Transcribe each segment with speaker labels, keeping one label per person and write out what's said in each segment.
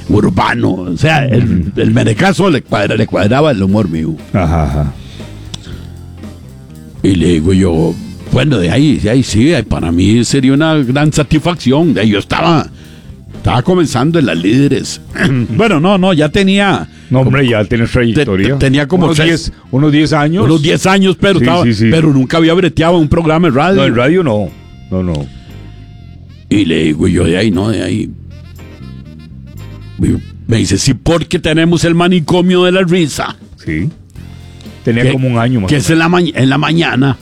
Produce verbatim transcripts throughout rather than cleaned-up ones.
Speaker 1: urbano. O sea, el, el menecazo le, cuadra, le cuadraba el humor mío.
Speaker 2: Ajá, ajá.
Speaker 1: Y le digo yo, bueno, de ahí, de ahí sí, para mí sería una gran satisfacción. De ahí yo estaba, estaba comenzando en las líderes. Bueno, no, no, ya tenía...
Speaker 2: No, hombre, ya tienes trayectoria.
Speaker 1: Te, te, tenía como
Speaker 2: unos diez, unos diez años.
Speaker 1: Unos diez años, pero,
Speaker 2: sí,
Speaker 1: estaba,
Speaker 2: sí, sí.
Speaker 1: pero nunca había breteado en un programa de radio.
Speaker 2: No, en radio no. No, no.
Speaker 1: Y le digo yo, de ahí, no, de ahí. Me dice, sí, porque tenemos el manicomio de la risa.
Speaker 2: Sí. Tenía
Speaker 1: que,
Speaker 2: como un año más.
Speaker 1: Que es en la, ma- en la mañana.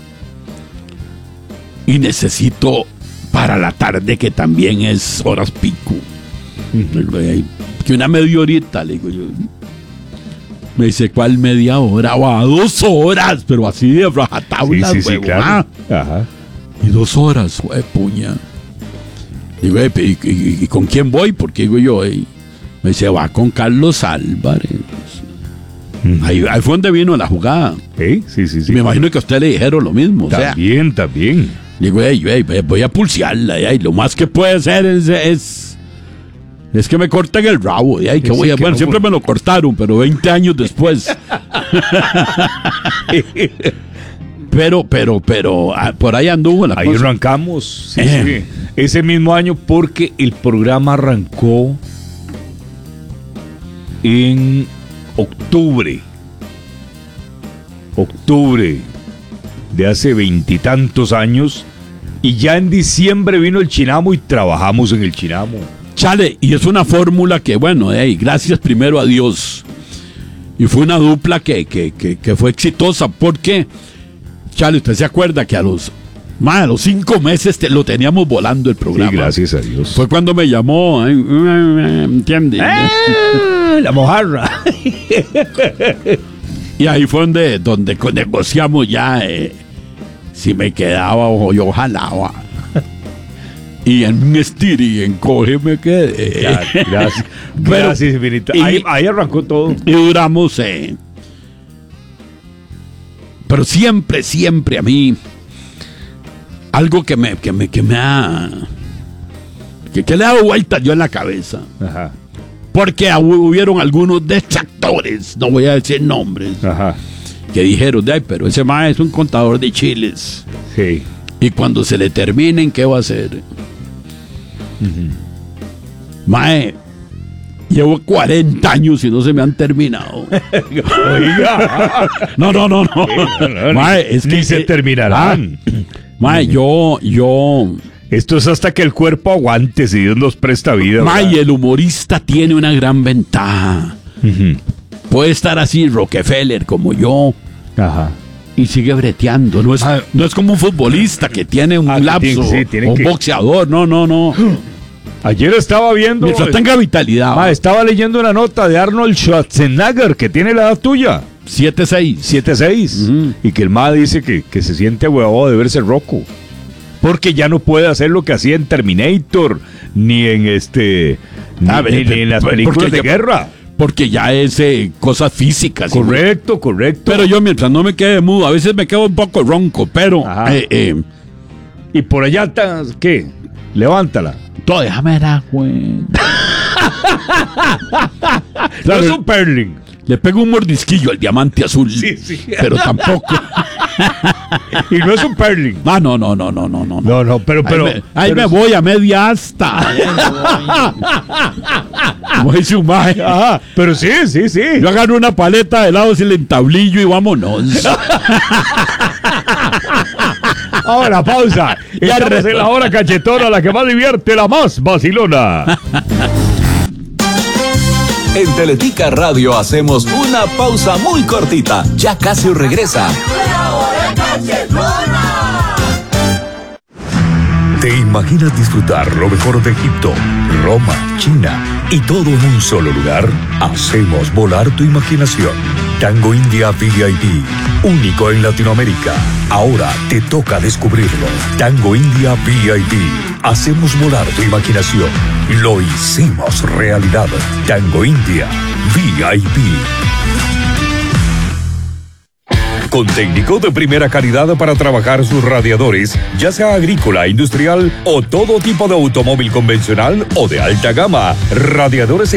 Speaker 1: Y necesito para la tarde, que también es horas pico. Uh-huh. Ahí, que una media horita, le digo yo. Me dice, ¿cuál media hora? O a dos horas, pero así de rajatabla.
Speaker 2: Sí, sí, sí, claro. Ajá.
Speaker 1: Y dos horas, güey, puña. Digo, ¿y, y, y con quién voy? Porque digo yo, ey. Me dice, va con Carlos Álvarez. Mm. Ahí, ahí fue donde vino la jugada.
Speaker 2: ¿Eh? Sí, sí, sí.
Speaker 1: Me imagino que a usted le dijeron lo mismo.
Speaker 2: También, o sea, también.
Speaker 1: Digo, ey, ey, voy a pulsearla. Ey, lo más que puede hacer es, es, es que me corten el rabo. Ey, que voy a, bueno, no, siempre me lo cortaron, pero veinte años después. Pero, pero, pero, por ahí anduvo la
Speaker 2: ahí
Speaker 1: cosa.
Speaker 2: arrancamos, sí,
Speaker 1: eh.
Speaker 2: sí. Ese mismo año, porque el programa arrancó en octubre. Octubre de hace veintitantos años. Y ya en diciembre vino el Chinamo y trabajamos en el Chinamo.
Speaker 1: Chale, y es una fórmula que, bueno, hey, gracias primero a Dios. Y fue una dupla que, que, que, que fue exitosa porque... Chale, ¿usted se acuerda que a los, más a los cinco meses te, lo teníamos volando el programa?
Speaker 2: Sí, gracias a Dios.
Speaker 1: Fue cuando me llamó, ¿eh? ¿Entiendes?
Speaker 2: ¡Eh! La mojarra.
Speaker 1: Y ahí fue donde, donde negociamos ya eh, si me quedaba o yo jalaba. Y en un estir y en coge me quedé.
Speaker 2: Ya, gracias.
Speaker 1: Pero,
Speaker 2: gracias, infinita.
Speaker 1: Y,
Speaker 2: ahí, ahí arrancó todo.
Speaker 1: Y duramos... Eh, Pero siempre, siempre a mí, algo que me, que me, que me ha, que, que le ha dado vueltas yo en la cabeza.
Speaker 2: Ajá.
Speaker 1: Porque hubieron algunos detractores, no voy a decir nombres,
Speaker 2: Ajá.
Speaker 1: que dijeron, ay, pero ese mae es un contador de chiles.
Speaker 2: Sí.
Speaker 1: Y cuando se le terminen, ¿qué va a hacer? Uh-huh. Mae, llevo cuarenta años y no se me han terminado.
Speaker 2: Oiga.
Speaker 1: No, no, no, no.
Speaker 2: no, no
Speaker 1: Mae,
Speaker 2: ni,
Speaker 1: es que
Speaker 2: ni se terminarán.
Speaker 1: Ah, mae, yo, yo.
Speaker 2: Esto es hasta que el cuerpo aguante, si Dios nos presta vida.
Speaker 1: Mae, ¿verdad? El humorista tiene una gran ventaja. Uh-huh. Puede estar así, Rockefeller, como yo.
Speaker 2: Ajá.
Speaker 1: Y sigue breteando. No es, ah, no es como un futbolista que tiene un ah, lapso. Tiene, sí, tiene o un que... boxeador. No, no, no.
Speaker 2: Ayer estaba viendo...
Speaker 1: Mientras tenga vitalidad.
Speaker 2: Ah, estaba leyendo una nota de Arnold Schwarzenegger, que tiene la edad tuya.
Speaker 1: siete seis.
Speaker 2: siete seis. Uh-huh. Y que el ma dice que, que se siente huevado de verse roco. Porque ya no puede hacer lo que hacía en Terminator, ni en este... Ni, ah, ni, ni en las películas de
Speaker 1: ya,
Speaker 2: guerra.
Speaker 1: Porque ya es eh, cosas físicas.
Speaker 2: Correcto, ¿sí? correcto.
Speaker 1: Pero yo mientras no me quede mudo, a veces me quedo un poco ronco, pero... Eh, eh,
Speaker 2: y por allá, ¿qué? Levántala.
Speaker 1: Todo, déjame dar, güey.
Speaker 2: No es un perling.
Speaker 1: Le pego un mordisquillo al diamante azul.
Speaker 2: Sí, sí.
Speaker 1: Pero tampoco.
Speaker 2: Y no es un perling.
Speaker 1: Ah, no, no, no, no, no, no.
Speaker 2: No, no, pero, pero.
Speaker 1: Ahí me, ahí
Speaker 2: pero
Speaker 1: me voy a media asta. Voy su maje.
Speaker 2: Ajá. Pero sí, sí, sí.
Speaker 1: Yo agarro una paleta de helados y el entablillo y vámonos.
Speaker 2: Ahora, pausa. Ya Estamos en la hora cachetona, la que más divierte, la más vacilona.
Speaker 3: En Teletica Radio hacemos una pausa muy cortita. Ya casi regresa.
Speaker 4: La hora cachetona.
Speaker 5: ¿Te imaginas disfrutar lo mejor de Egipto, Roma, China y todo en un solo lugar? Hacemos volar tu imaginación. Tango India V I P, único en Latinoamérica. Ahora te toca descubrirlo. Tango India V I P. Hacemos volar tu imaginación. Lo hicimos realidad. Tango India V I P. Con técnicos de primera calidad para trabajar sus radiadores, ya sea agrícola, industrial o todo tipo de automóvil convencional o de alta gama. Radiadores